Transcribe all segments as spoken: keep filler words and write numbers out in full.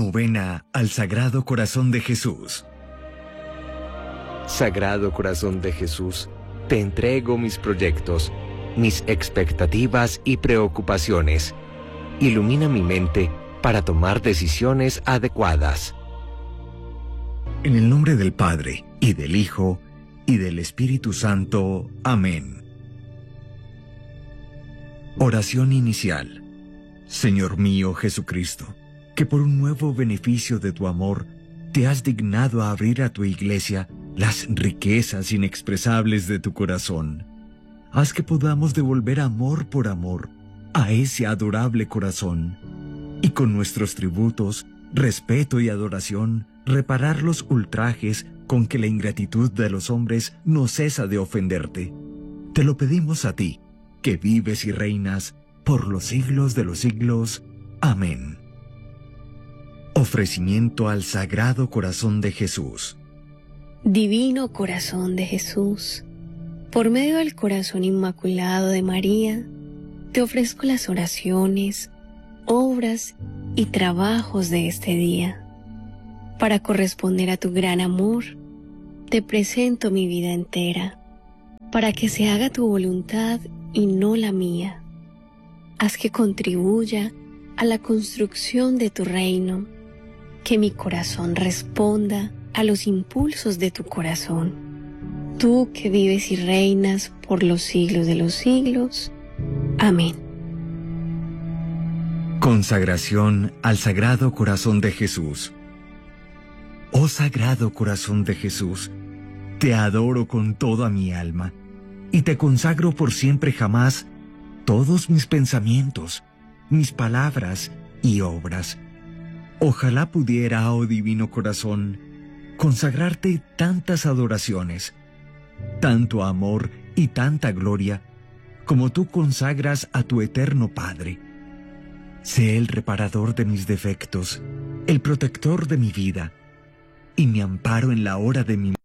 Novena al Sagrado Corazón de Jesús. Sagrado Corazón de Jesús, te entrego mis proyectos, mis expectativas y preocupaciones. Ilumina mi mente para tomar decisiones adecuadas. En el nombre del Padre, y del Hijo, y del Espíritu Santo. Amén. Oración inicial. Señor mío Jesucristo, que por un nuevo beneficio de tu amor te has dignado a abrir a tu Iglesia las riquezas inexpresables de tu corazón. Haz que podamos devolver amor por amor a ese adorable corazón, y con nuestros tributos, respeto y adoración, reparar los ultrajes con que la ingratitud de los hombres no cesa de ofenderte. Te lo pedimos a ti, que vives y reinas por los siglos de los siglos. Amén. Ofrecimiento al Sagrado Corazón de Jesús. Divino Corazón de Jesús, por medio del corazón inmaculado de María, te ofrezco las oraciones, obras y trabajos de este día. Para corresponder a tu gran amor, te presento mi vida entera, para que se haga tu voluntad y no la mía. Haz que contribuya a la construcción de tu reino, que mi corazón responda a los impulsos de tu corazón. Tú que vives y reinas por los siglos de los siglos. Amén. Consagración al Sagrado Corazón de Jesús. Oh Sagrado Corazón de Jesús, te adoro con toda mi alma y te consagro por siempre jamás todos mis pensamientos, mis palabras y obras. Ojalá pudiera, oh Divino Corazón, consagrarte tantas adoraciones, tanto amor y tanta gloria, como tú consagras a tu eterno Padre. Sé el reparador de mis defectos, el protector de mi vida, y mi amparo en la hora de mi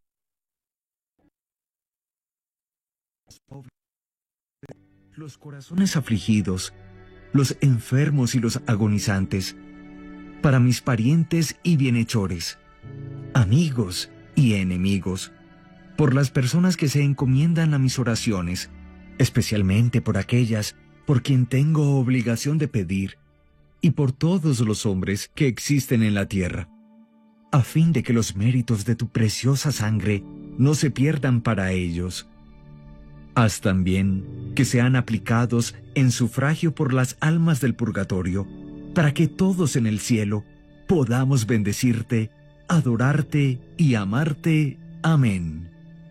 los corazones afligidos, los enfermos y los agonizantes, para mis parientes y bienhechores, amigos y enemigos, por las personas que se encomiendan a mis oraciones, especialmente por aquellas por quien tengo obligación de pedir, y por todos los hombres que existen en la tierra, a fin de que los méritos de tu preciosa sangre no se pierdan para ellos. Haz también que sean aplicados en sufragio por las almas del purgatorio, para que todos en el cielo podamos bendecirte, adorarte y amarte. Amén.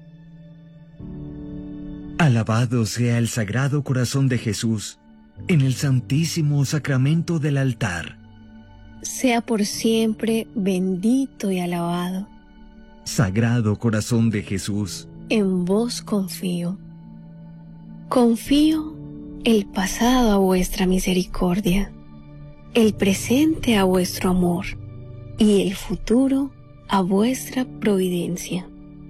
Alabado sea el Sagrado Corazón de Jesús en el Santísimo Sacramento del altar. Sea por siempre bendito y alabado. Sagrado Corazón de Jesús, en vos confío. Confío el pasado a vuestra misericordia, el presente a vuestro amor y el futuro a vuestra providencia.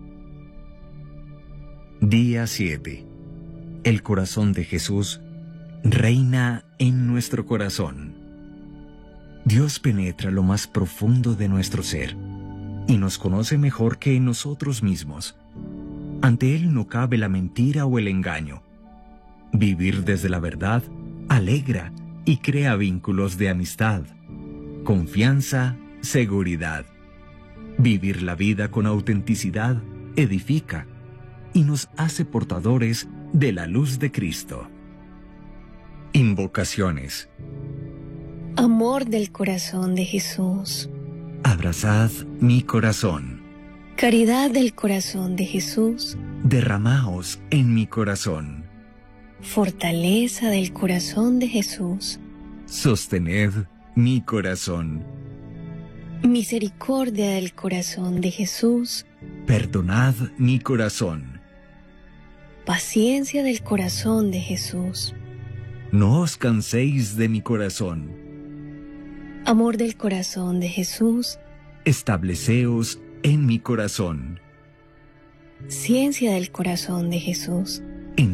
Día siete. El corazón de Jesús reina en nuestro corazón. Dios penetra lo más profundo de nuestro ser y nos conoce mejor que en nosotros mismos. Ante Él no cabe la mentira o el engaño. Vivir desde la verdad alegra y crea vínculos de amistad, confianza, seguridad. Vivir la vida con autenticidad edifica y nos hace portadores de la luz de Cristo. Invocaciones. Amor del corazón de Jesús. Abrazad mi corazón. Caridad del corazón de Jesús. Derramaos en mi corazón. Fortaleza del corazón de Jesús. Sostened mi corazón. Misericordia del corazón de Jesús. Perdonad mi corazón. Paciencia del corazón de Jesús. No os canséis de mi corazón. Amor del corazón de Jesús. Estableceos en mi corazón. Ciencia del corazón de Jesús.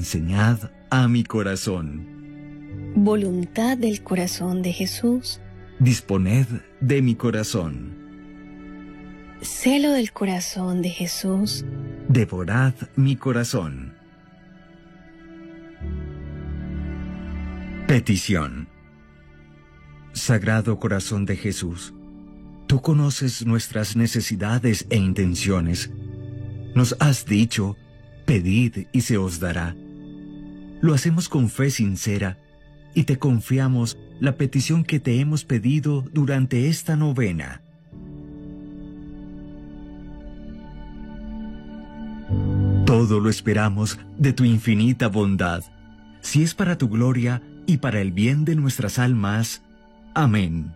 Enseñad a mi corazón. Voluntad del corazón de Jesús. disponed de mi corazón. Celo del corazón de Jesús, Devorad mi corazón. Petición. Sagrado Corazón de Jesús, tú conoces nuestras necesidades e intenciones. Nos has dicho, pedid y se os dará. Lo hacemos con fe sincera y te confiamos la petición que te hemos pedido durante esta novena. Todo lo esperamos de tu infinita bondad, si es para tu gloria y para el bien de nuestras almas. Amén.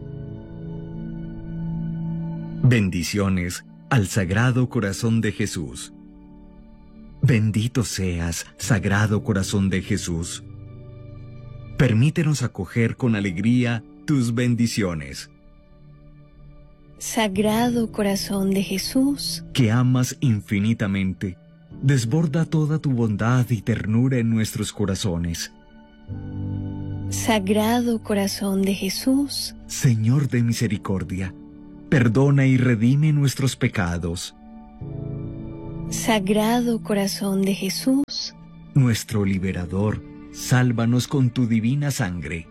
Bendiciones al Sagrado Corazón de Jesús. Bendito seas, Sagrado Corazón de Jesús. Permítenos acoger con alegría tus bendiciones. Sagrado Corazón de Jesús, Que amas infinitamente, desborda toda tu bondad y ternura en nuestros corazones. Sagrado Corazón de Jesús, Señor de misericordia, perdona y redime nuestros pecados. Sagrado Corazón de Jesús, Nuestro liberador, sálvanos con tu divina sangre.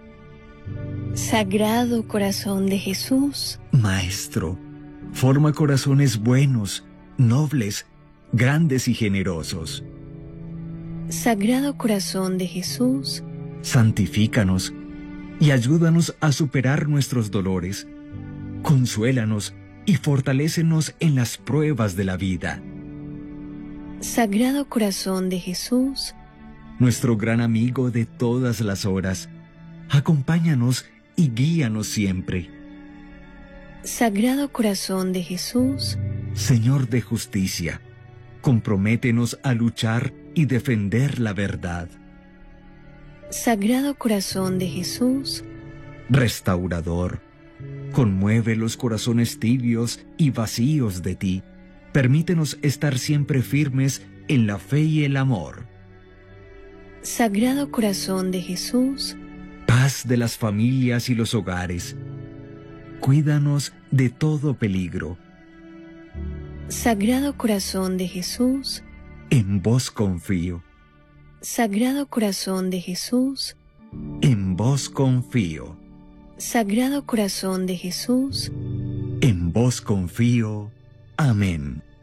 Sagrado Corazón de Jesús, Maestro, forma corazones buenos, nobles, grandes y generosos. Sagrado Corazón de Jesús, Santifícanos y ayúdanos a superar nuestros dolores. Consuélanos y fortalécenos en las pruebas de la vida. Sagrado Corazón de Jesús, Nuestro gran amigo de todas las horas, acompáñanos y guíanos siempre. Sagrado Corazón de Jesús, Señor de justicia, comprométenos a luchar y defender la verdad. Sagrado Corazón de Jesús, Restaurador, conmueve los corazones tibios y vacíos de ti. Permítenos estar siempre firmes en la fe y el amor. Sagrado Corazón de Jesús, Paz de las familias y los hogares. Cuídanos de todo peligro. Sagrado Corazón de Jesús, En vos confío, Sagrado Corazón de Jesús, en vos confío, Sagrado Corazón de Jesús, en vos confío. Amén.